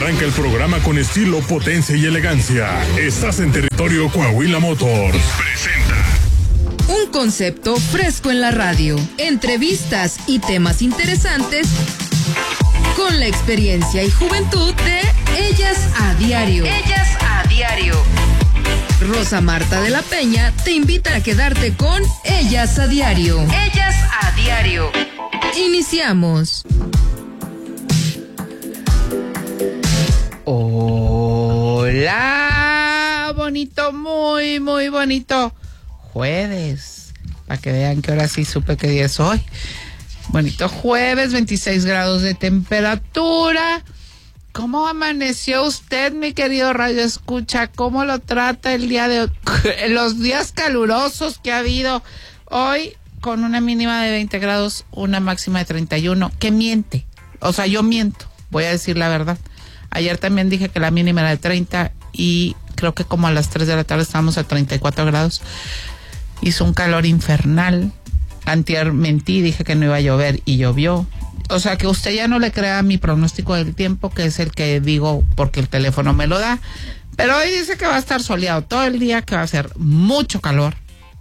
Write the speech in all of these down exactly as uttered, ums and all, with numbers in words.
arranca el programa con estilo, potencia y elegancia. Estás en territorio Coahuila Motors. Presenta un concepto fresco en la radio, entrevistas y temas interesantes con la experiencia y juventud de Ellas a Diario. Ellas a Diario. Rosa Marta de la Peña te invita a quedarte con Ellas a Diario. Ellas a Diario. Iniciamos. Hola, bonito, muy, muy bonito jueves, para que vean que ahora sí supe qué día es hoy. Bonito jueves, veintiséis grados de temperatura. ¿Cómo amaneció usted, mi querido Radio Escucha? ¿Cómo lo trata el día de hoy? Los días calurosos que ha habido hoy, con una mínima de veinte grados, una máxima de treinta y uno. ¿Qué miente? O sea, yo miento, voy a decir la verdad. Ayer también dije que la mínima era de treinta y creo que como a las tres de la tarde estábamos a treinta y cuatro grados. Hizo un calor infernal. Antier mentí, dije que no iba a llover y llovió. O sea, que usted ya no le crea a mi pronóstico del tiempo, que es el que digo porque el teléfono me lo da. Pero hoy dice que va a estar soleado todo el día, que va a hacer mucho calor.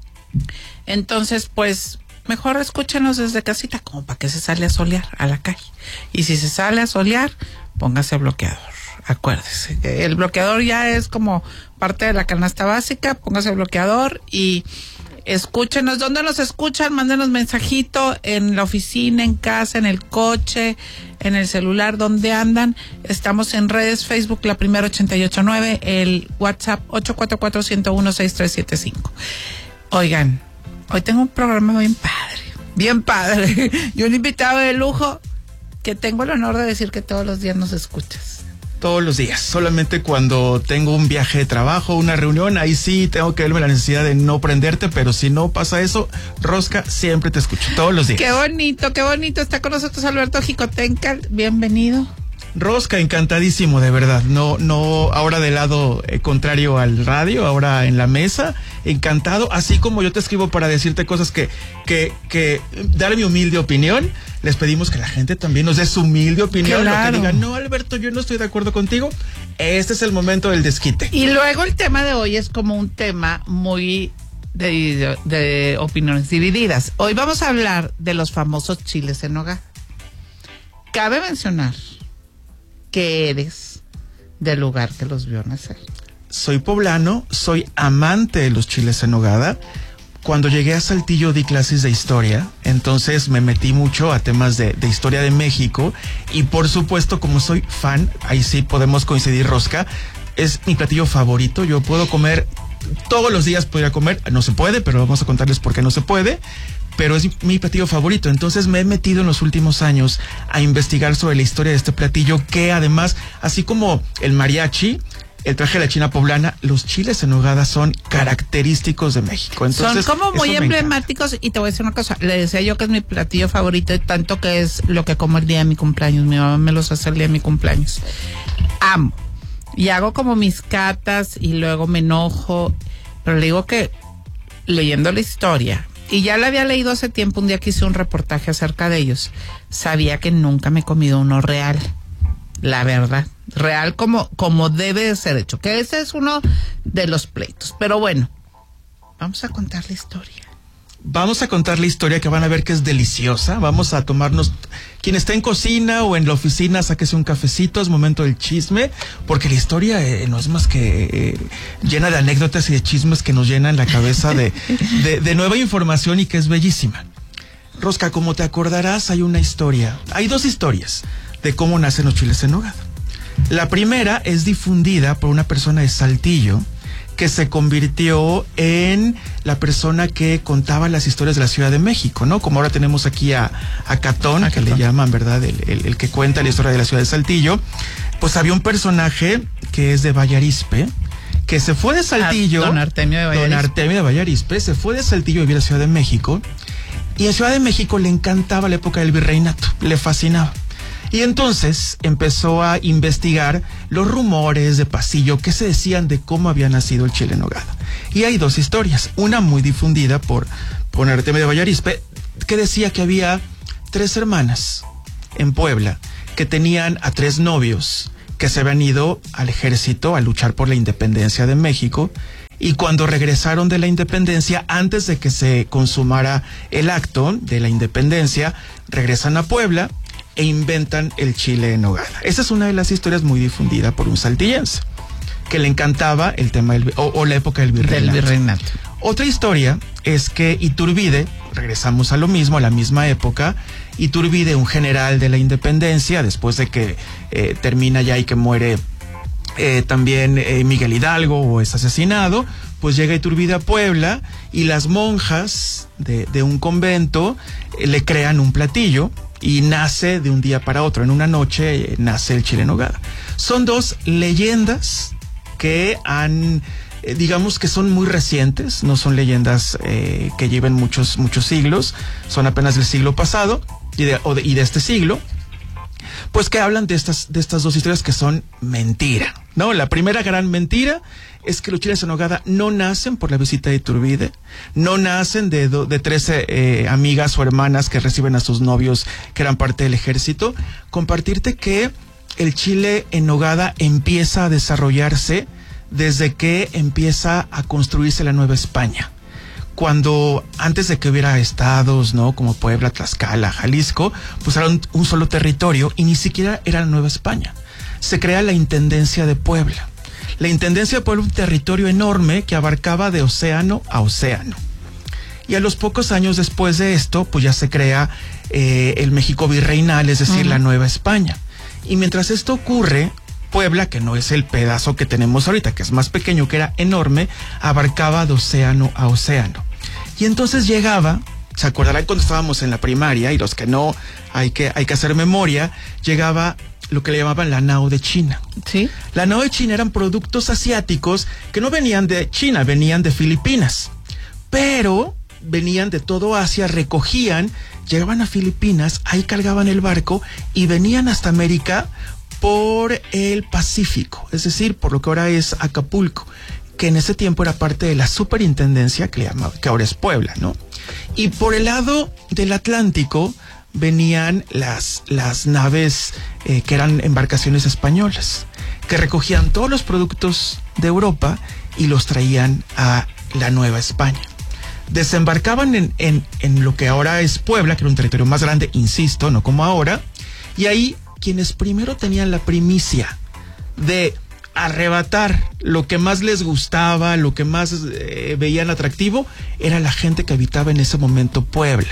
Entonces, pues, mejor escúchenos desde casita, como para que se sale a solear a la calle. Y si se sale a solear, póngase bloqueador. Acuérdese, el bloqueador ya es como parte de la canasta básica. Póngase bloqueador y escúchenos. ¿Dónde nos escuchan? Mándenos mensajito en la oficina, en casa, en el coche, en el celular, donde andan. Estamos en redes, Facebook, La Primera ochenta y ocho nueve, el WhatsApp ocho cuatro cuatro, uno cero uno, seis tres siete cinco. Oigan, hoy tengo un programa bien padre, bien padre. Y un invitado de lujo que tengo el honor de decir que todos los días nos escuchas. Todos los días, solamente cuando tengo un viaje de trabajo, una reunión, ahí sí tengo que verme la necesidad de no prenderte, pero si no pasa eso, Rosca, siempre te escucho, todos los días. Qué bonito, qué bonito, está con nosotros Alberto Jicotencal, bienvenido. Rosca, encantadísimo, de verdad, no, no, ahora del lado eh, contrario al radio, ahora en la mesa, encantado, así como yo te escribo para decirte cosas que, que, que, dar mi humilde opinión. Les pedimos que la gente también nos dé su humilde opinión, claro. Lo que digan, no, Alberto, yo no estoy de acuerdo contigo. Este es el momento del desquite. Y luego el tema de hoy es como un tema muy de, de, de opiniones divididas. Hoy vamos a hablar de los famosos chiles en nogada. Cabe mencionar que eres del lugar que los vio nacer. Soy poblano, soy amante de los chiles en nogada. Cuando llegué a Saltillo di clases de historia, entonces me metí mucho a temas de, de historia de México y por supuesto como soy fan, ahí sí podemos coincidir, Rosca, es mi platillo favorito. Yo puedo comer, todos los días podría comer, no se puede, pero vamos a contarles por qué no se puede, pero es mi platillo favorito. Entonces me he metido en los últimos años a investigar sobre la historia de este platillo que además, así como el mariachi, el traje de la China poblana, los chiles en nogada son característicos de México. Entonces, son como muy emblemáticos y te voy a decir una cosa, le decía yo que es mi platillo favorito, tanto que es lo que como el día de mi cumpleaños, mi mamá me los hace el día de mi cumpleaños. Amo. Y hago como mis catas y luego me enojo, pero le digo que leyendo la historia, y ya la había leído hace tiempo, un día que hice un reportaje acerca de ellos, sabía que nunca me he comido uno real. La verdad, real como, como debe de ser hecho, que ese es uno de los pleitos. Pero bueno, vamos a contar la historia. Vamos a contar la historia que van a ver que es deliciosa. Vamos a tomarnos, quien está en cocina o en la oficina, sáquese un cafecito, es momento del chisme, porque la historia eh, no es más que eh, llena de anécdotas y de chismes que nos llenan la cabeza de, de, de nueva información y que es bellísima. Rosca, como te acordarás, hay una historia, hay dos historias de cómo nacen los chiles en nogada. La primera es difundida por una persona de Saltillo que se convirtió en la persona que contaba las historias de la Ciudad de México, ¿no? Como ahora tenemos aquí a, a Catón, a que Catón le llaman, ¿verdad? El, el, el que cuenta la historia de la Ciudad de Saltillo. Pues había un personaje que es de Vallarispe, que se fue de Saltillo. Ah, don Artemio de Vallarispe. Don Artemio de Vallarispe se fue de Saltillo a vivir a la Ciudad de México. Y en Ciudad de México le encantaba la época del virreinato, le fascinaba. Y entonces empezó a investigar los rumores de pasillo que se decían de cómo había nacido el chile en nogada. Y hay dos historias, una muy difundida por, por Artemio de Vallarispe, que decía que había tres hermanas en Puebla que tenían a tres novios que se habían ido al ejército a luchar por la independencia de México, y cuando regresaron de la independencia, antes de que se consumara el acto de la independencia, regresan a Puebla e inventan el chile en nogada. Esa es una de las historias muy difundida por un saltillense, que le encantaba el tema del, o, o la época del virreinato. Del virreinato. Otra historia es que Iturbide, regresamos a lo mismo, a la misma época, Iturbide, un general de la independencia, después de que eh, termina ya y que muere eh, también eh, Miguel Hidalgo o es asesinado, pues llega Iturbide a Puebla y las monjas de, de un convento eh, le crean un platillo y nace de un día para otro. En una noche eh, nace el chile en nogada. Son dos leyendas que han, eh, digamos que son muy recientes, no son leyendas eh, que lleven muchos, muchos siglos, son apenas del siglo pasado y de, o de, y de este siglo, pues que hablan de estas, de estas dos historias que son mentira, ¿no? La primera gran mentira es que los chiles en nogada no nacen por la visita de Iturbide, no nacen de, do, de trece eh, amigas o hermanas que reciben a sus novios que eran parte del ejército. Compartirte que el chile en nogada empieza a desarrollarse desde que empieza a construirse la Nueva España. Cuando, antes de que hubiera estados, ¿no? Como Puebla, Tlaxcala, Jalisco, pues era un, un solo territorio y ni siquiera era la Nueva España. Se crea la Intendencia de Puebla. La Intendencia de Puebla, un territorio enorme que abarcaba de océano a océano. Y a los pocos años después de esto, pues ya se crea eh, el México virreinal, es decir, uh-huh. la Nueva España. Y mientras esto ocurre, Puebla, que no es el pedazo que tenemos ahorita, que es más pequeño, que era enorme, abarcaba de océano a océano. Y entonces llegaba, se acordarán cuando estábamos en la primaria, y los que no, hay que, hay que hacer memoria, llegaba lo que le llamaban la nao de China. ¿Sí? La nao de China eran productos asiáticos que no venían de China, venían de Filipinas. Pero venían de todo Asia, recogían, llegaban a Filipinas, ahí cargaban el barco y venían hasta América por el Pacífico, es decir, por lo que ahora es Acapulco, que en ese tiempo era parte de la superintendencia que, llamaba, que ahora es Puebla, ¿no? Y por el lado del Atlántico venían las, las naves eh, que eran embarcaciones españolas, que recogían todos los productos de Europa y los traían a la Nueva España. Desembarcaban en, en, en lo que ahora es Puebla, que era un territorio más grande, insisto, no como ahora, y ahí quienes primero tenían la primicia de arrebatar lo que más les gustaba, lo que más eh, veían atractivo, era la gente que habitaba en ese momento Puebla.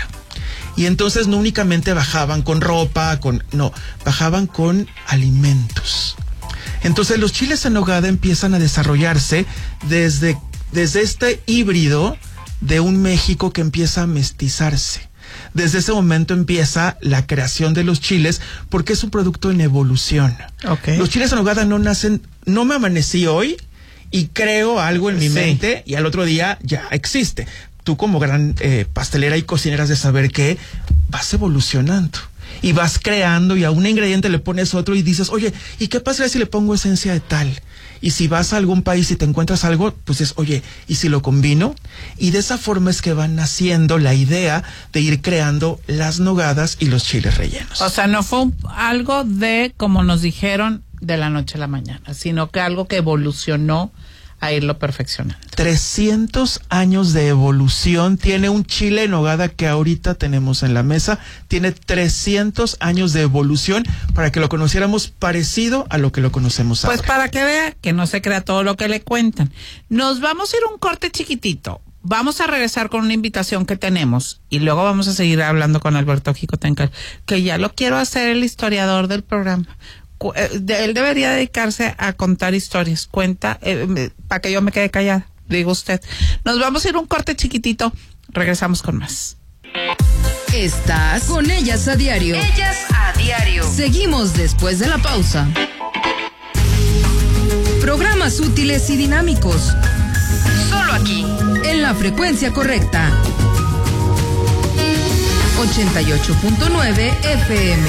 Y entonces no únicamente bajaban con ropa, con no, bajaban con alimentos. Entonces los chiles en nogada empiezan a desarrollarse desde, desde este híbrido de un México que empieza a mestizarse. Desde ese momento empieza la creación de los chiles, porque es un producto en evolución. Okay. Los chiles en nogada no nacen, no me amanecí hoy y creo algo en mi sí. mente y al otro día ya existe. Tú como gran eh, pastelera y cocinera has de saber que vas evolucionando y vas creando y a un ingrediente le pones otro y dices, oye, ¿y qué pasa si le pongo esencia de tal? Y si vas a algún país y te encuentras algo, pues es, oye, ¿y si lo combino? Y de esa forma es que van naciendo la idea de ir creando las nogadas y los chiles rellenos. O sea, no fue un, algo de, como nos dijeron, de la noche a la mañana, sino que algo que evolucionó a irlo perfeccionando. trescientos años de evolución tiene un chile en nogada que ahorita tenemos en la mesa. Tiene trescientos años de evolución para que lo conociéramos parecido a lo que lo conocemos ahora. Pues para que vea que no se crea todo lo que le cuentan. Nos vamos a ir a un corte chiquitito. Vamos a regresar con una invitación que tenemos y luego vamos a seguir hablando con Alberto Jicotencal, que ya lo quiero hacer el historiador del programa. Él debería dedicarse a contar historias. Cuenta, eh, para que yo me quede callada, digo usted. Nos vamos a ir a un corte chiquitito. Regresamos con más. Estás con Ellas a Diario. Ellas a Diario. Seguimos después de la pausa. Programas útiles y dinámicos. Solo aquí, en la frecuencia correcta. ochenta y ocho punto nueve F M.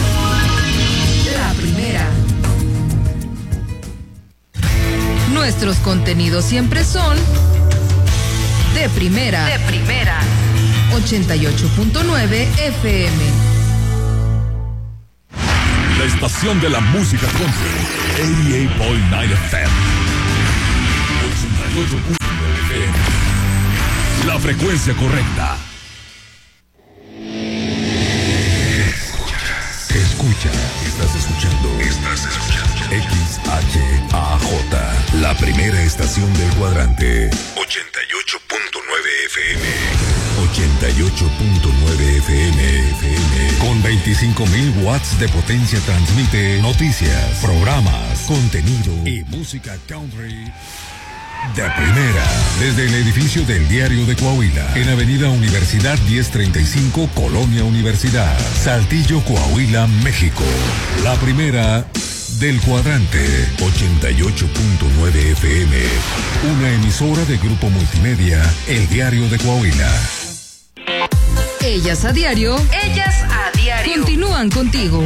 La primera. Nuestros contenidos siempre son de primera. De primera. ochenta y ocho punto nueve F M. La estación de la música country. ochenta y ocho punto nueve F M. ochenta y ocho punto nueve F M. La frecuencia correcta. Escucha. Estás escuchando. Estás escuchando. X H A J. La primera estación del cuadrante. ochenta y ocho punto nueve F M. ochenta y ocho punto nueve F M. F M. Con veinticinco mil watts de potencia transmite noticias, programas, contenido y música country de primera. Desde el edificio del Diario de Coahuila, en Avenida Universidad diez treinta y cinco, Colonia Universidad, Saltillo, Coahuila, México. La primera del cuadrante. ochenta y ocho punto nueve F M. Una emisora de Grupo Multimedia, El Diario de Coahuila. Ellas a diario. Ellas a diario. Continúan contigo.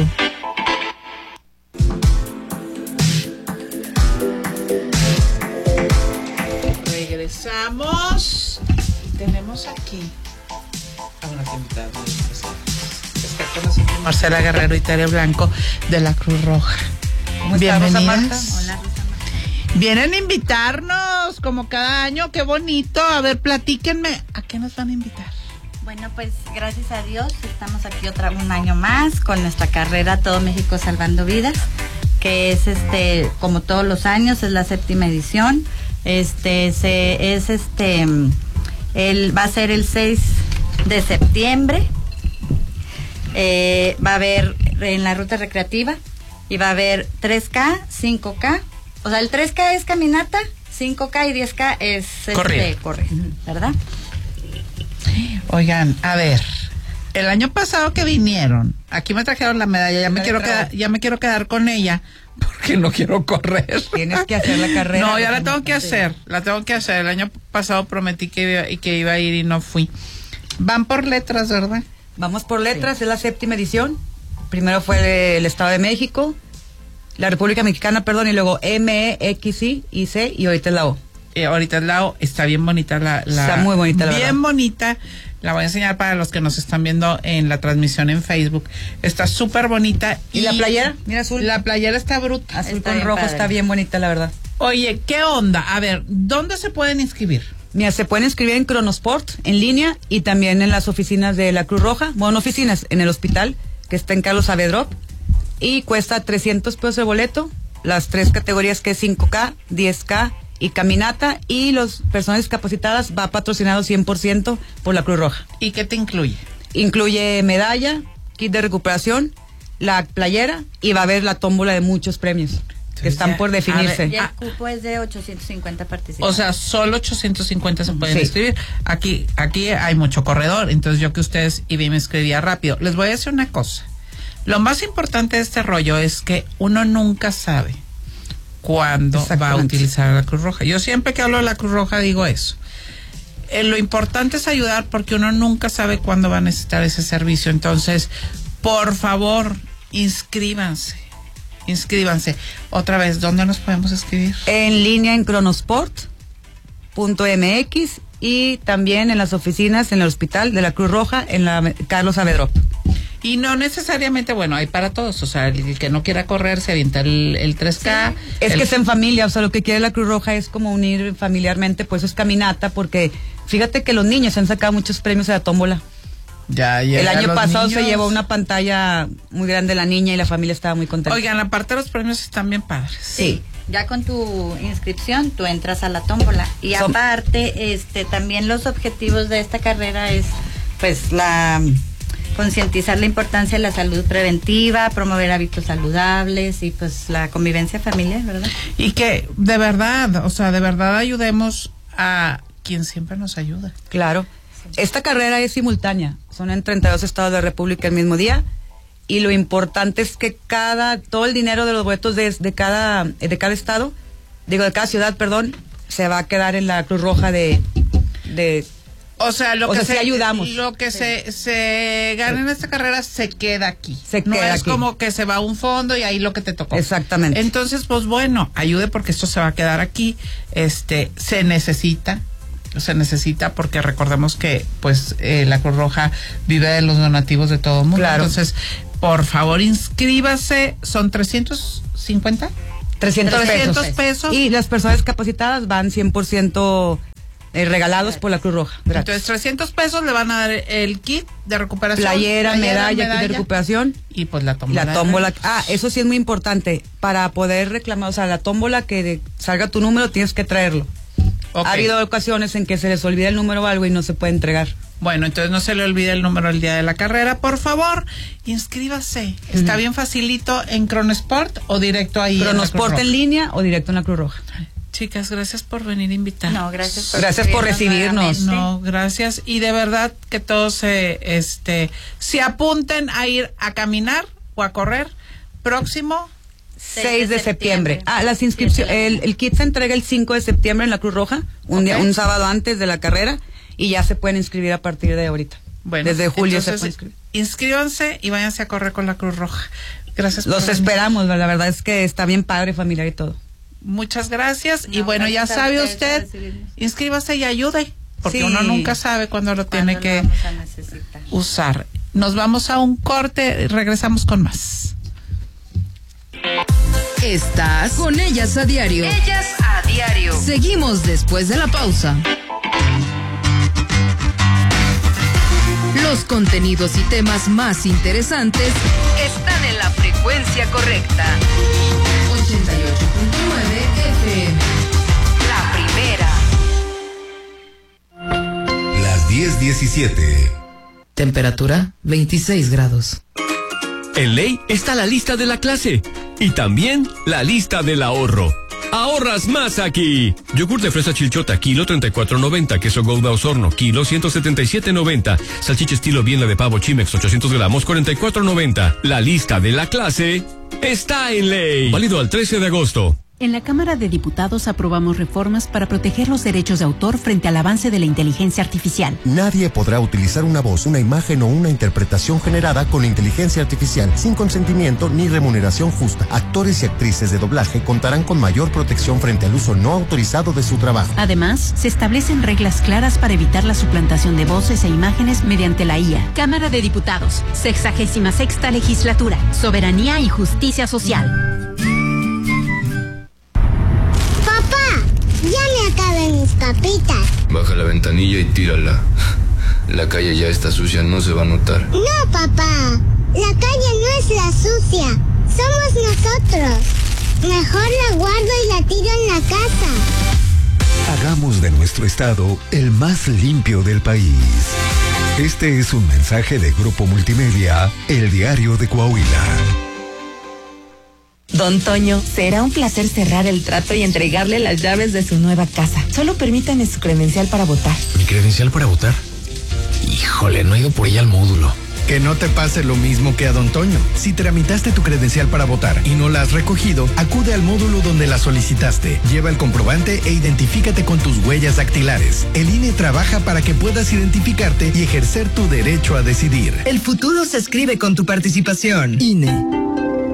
Regresamos. Tenemos aquí a una invitada muy especial. Está con nosotros Marcela Guerrero y Tere Blanco de la Cruz Roja. ¿Cómo está, Rosa Marta? Hola, Rosa Marta. Vienen a invitarnos como cada año. Qué bonito. A ver, platíquenme. ¿A qué nos van a invitar? Bueno, pues gracias a Dios estamos aquí otra un año más con nuestra carrera Todo México Salvando Vidas, que es este como todos los años, es la séptima edición. Este se es este el va a ser el seis de septiembre. Eh, va a haber en la ruta recreativa y va a haber tres K, cinco K. O sea, el tres K es caminata, cinco K y diez K es correr, este, correr, ¿verdad? Oigan, a ver, el año pasado que vinieron, aquí me trajeron la medalla, ya me quiero quedar, ya me quiero quedar con ella, porque no quiero correr. Tienes que hacer la carrera. No, ya la tengo que hacer, la tengo que hacer. El año pasado prometí que iba, y que iba a ir y no fui. Van por letras, ¿verdad? Vamos por letras, sí. Es la séptima edición. Primero fue el Estado de México, la República Mexicana, perdón, y luego M, E, X, I, y C, y ahorita es la O. Eh, ahorita es la O, está bien bonita la, la está muy bonita la bien verdad. bonita. La voy a enseñar para los que nos están viendo en la transmisión en Facebook. Está súper bonita. ¿Y, y la playera? Mira, azul. La playera está bruta. Azul está con rojo, padre. está bien bonita, la verdad. Oye, ¿qué onda? A ver, ¿dónde se pueden inscribir? Mira, se pueden inscribir en Cronosport, en línea, y también en las oficinas de la Cruz Roja. Bueno, oficinas, en el hospital, que está en Carlos Saavedra. Y cuesta trescientos pesos el boleto. Las tres categorías que es cinco K, diez K y caminata, y las personas discapacitadas va patrocinado cien por ciento por la Cruz Roja. ¿Y qué te incluye? Incluye medalla, kit de recuperación, la playera, y va a haber la tómbola de muchos premios que Entonces, están ya, por definirse. Y el cupo es de ochocientos cincuenta participantes. O sea, solo ochocientos cincuenta se pueden Sí. inscribir. Aquí, aquí hay mucho corredor, entonces yo que ustedes y bien me escribía rápido. Les voy a decir una cosa. Lo más importante de este rollo es que uno nunca sabe cuándo va a utilizar la Cruz Roja. Yo siempre que hablo de la Cruz Roja digo eso. Eh, lo importante es ayudar porque uno nunca sabe cuándo va a necesitar ese servicio. Entonces, por favor, inscríbanse. Inscríbanse. Otra vez, ¿dónde nos podemos escribir? En línea en cronosport punto M X y también en las oficinas en el hospital de la Cruz Roja en la Carlos Saavedra. Y no necesariamente, bueno, hay para todos, o sea, el, el que no quiera correr se avienta el, el tres K. Sí. Es el... que es en familia, o sea, lo que quiere la Cruz Roja es como unir familiarmente, pues es caminata, porque fíjate que los niños han sacado muchos premios a la tómbola. Ya, ya, el ya año los pasado niños... se llevó una pantalla muy grande la niña y la familia estaba muy contenta. Oigan, aparte los premios están bien padres. Sí. Ya con tu inscripción tú entras a la tómbola y Son... aparte este también los objetivos de esta carrera es pues la concientizar la importancia de la salud preventiva, promover hábitos saludables y pues la convivencia familiar, ¿verdad? Y que de verdad, o sea, de verdad ayudemos a quien siempre nos ayuda. Claro. Esta carrera es simultánea, son en treinta y dos estados de la República el mismo día, y lo importante es que cada, todo el dinero de los boletos de, de cada, de cada estado, digo de cada ciudad, perdón, se va a quedar en la Cruz Roja de, de O sea, lo o que sea, se sí ayudamos. Lo que Sí. se se gana en esta carrera se queda aquí. Se no queda es aquí. como que se va a un fondo y ahí lo que te tocó. Exactamente. Entonces, pues bueno, ayude porque esto se va a quedar aquí. Este, se necesita, se necesita porque recordemos que pues eh, la Cruz Roja vive de los donativos de todo el mundo. Claro. Entonces, por favor, inscríbase. ¿Son trescientos cincuenta? trescientos trescientos pesos. pesos. Y las personas capacitadas van cien por ciento eh, regalados por la Cruz Roja. Gratis. Entonces, trescientos pesos le van a dar el kit de recuperación. Playera, medalla, medalla, kit de recuperación. Y pues la Y tómbola. la tómbola. Ah, eso sí es muy importante. Para poder reclamar, o sea, la tómbola que de- salga tu número, tienes que traerlo. Ok. Ha habido ocasiones en que se les olvida el número o algo y no se puede entregar. Bueno, entonces no se le olvide el número el día de la carrera. Por favor, inscríbase. Está bien facilito en Cronosport o directo ahí. en la Cruz Cronosport Roja. en línea o directo en la Cruz Roja. Chicas, gracias por venir a invitar. No, gracias por, Gracias por recibirnos. nuevamente. No, gracias. Y de verdad que todos se, este, se apunten a ir a caminar o a correr. Próximo. seis de septiembre. Ah, las inscripciones. El, el kit se entrega el cinco de septiembre en la Cruz Roja, un, día, Ok. un sábado antes de la carrera, y ya se pueden inscribir a partir de ahorita. Bueno, desde julio se entonces, pueden inscribir. inscríbanse y váyanse a correr con la Cruz Roja. Gracias. Los por venir. esperamos, la verdad es que está bien padre, familiar y todo. Muchas gracias. y No, bueno, ya gracias a sabe ustedes por usted, recibirnos. inscríbase y ayude, porque Sí. uno nunca sabe cuándo lo tiene ¿Cuándo que lo vamos a necesitar? usar. Nos vamos a un corte y regresamos con más. Estás con ellas a diario. Ellas a diario. Seguimos después de la pausa. Los contenidos y temas más interesantes Están en la frecuencia correcta. ochenta y ocho punto nueve F M. La primera. Las diez diecisiete. Temperatura veintiséis grados. En Ley está la lista de la clase y también la lista del ahorro. ¡Ahorras más aquí! Yogur de fresa Chilchota, kilo treinta y cuatro noventa. Queso Gouda Osorno, kilo ciento setenta y siete noventa. Salchicha estilo Bienla de pavo Chimex, ochocientos gramos, cuarenta y cuatro noventa. La lista de la clase está en Ley. Válido al trece de agosto. En la Cámara de Diputados aprobamos reformas para proteger los derechos de autor frente al avance de la inteligencia artificial. Nadie podrá utilizar una voz, una imagen o una interpretación generada con inteligencia artificial sin consentimiento ni remuneración justa. Actores y actrices de doblaje contarán con mayor protección frente al uso no autorizado de su trabajo. Además, se establecen reglas claras para evitar la suplantación de voces e imágenes mediante la I A. Cámara de Diputados, sexagésima sexta legislatura, soberanía y justicia social. Ya me acabé mis papitas. Baja la ventanilla y tírala. La calle ya está sucia, no se va a notar. No, papá. La calle no es la sucia. Somos nosotros. Mejor la guardo y la tiro en la casa. Hagamos de nuestro estado el más limpio del país. Este es un mensaje de Grupo Multimedia, El Diario de Coahuila. Don Toño, será un placer cerrar el trato y entregarle las llaves de su nueva casa. Solo permítame su credencial para votar. ¿Mi credencial para votar? Híjole, no he ido por ella al módulo. Que no te pase lo mismo que a Don Toño. Si tramitaste tu credencial para votar y no la has recogido, acude al módulo donde la solicitaste. Lleva el comprobante e identifícate con tus huellas dactilares. El I N E trabaja para que puedas identificarte y ejercer tu derecho a decidir. El futuro se escribe con tu participación. I N E.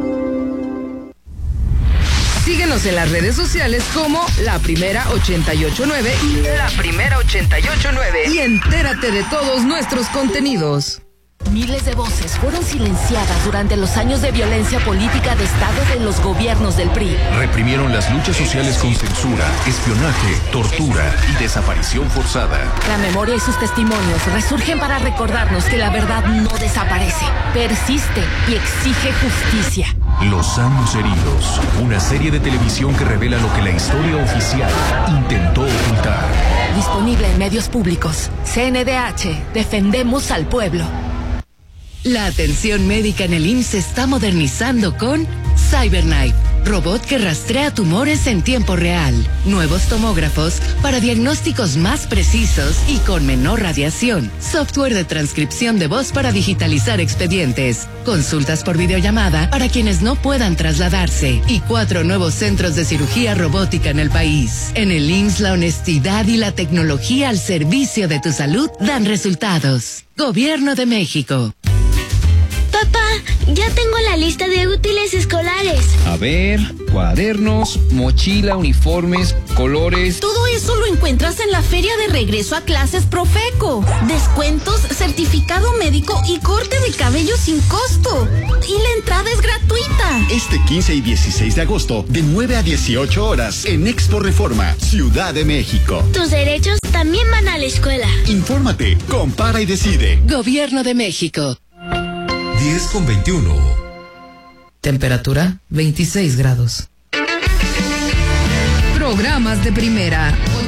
Síguenos en las redes sociales como La Primera ochenta y ocho nueve. La Primera ochenta y ocho nueve. Y entérate de todos nuestros contenidos. Miles de voces fueron silenciadas durante los años de violencia política de Estado de los gobiernos del P R I. Reprimieron las luchas sociales con censura, espionaje, tortura y desaparición forzada. La memoria y sus testimonios resurgen para recordarnos que la verdad no desaparece, persiste y exige justicia. Los años heridos, una serie de televisión que revela lo que la historia oficial intentó ocultar. Disponible en medios públicos. C N D H, defendemos al pueblo. La atención médica en el I M S S se está modernizando con CyberKnife, robot que rastrea tumores en tiempo real. Nuevos tomógrafos para diagnósticos más precisos y con menor radiación. Software de transcripción de voz para digitalizar expedientes. Consultas por videollamada para quienes no puedan trasladarse. Y cuatro nuevos centros de cirugía robótica en el país. En el I M S S la honestidad y la tecnología al servicio de tu salud dan resultados. Gobierno de México. Papá, ya tengo la lista de útiles escolares. A ver, cuadernos, mochila, uniformes, colores. Todo eso lo encuentras en la feria de regreso a clases Profeco. Descuentos, certificado médico y corte de cabello sin costo. Y la entrada es gratuita. Este quince y dieciséis de agosto, de nueve a dieciocho horas, en Expo Reforma, Ciudad de México. Tus derechos también van a la escuela. Infórmate, compara y decide. Gobierno de México. diez con veintiuno. Temperatura veintiséis grados. Programas de primera,